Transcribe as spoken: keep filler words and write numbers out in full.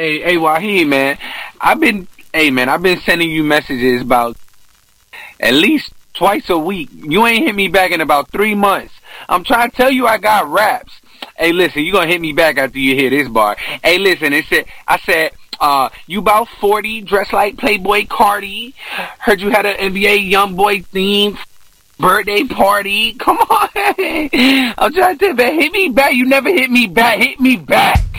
Hey, hey, Waheem, man. I've been, hey, man, I've been sending you messages about at least twice a week. You ain't hit me back in about three months. I'm trying to tell you I got raps. Hey, listen, you gonna hit me back after you hear this bar. Hey, listen, it said, I said, uh, you about forty, dressed like Playboy Cardi. Heard you had an N B A YoungBoy theme. Birthday party. Come on. I'm trying to tell you, man, hit me back. You never hit me back. Hit me back.